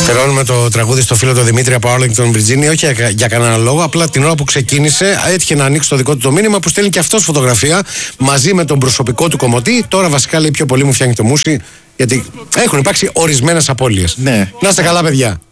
Αφιερώνουμε το τραγούδι στο φίλο του Δημήτρη από Arlington, Virginia, όχι για κανένα λόγο. Απλά την ώρα που ξεκίνησε έτυχε να ανοίξει το δικό του το μήνυμα που στέλνει και αυτός φωτογραφία μαζί με τον προσωπικό του κομμωτή. Τώρα βασικά λέει πιο πολύ μου φτιάχνει το μουσι, γιατί έχουν υπάρξει ορισμένες απώλειες. Ναι. Να είστε καλά, παιδιά.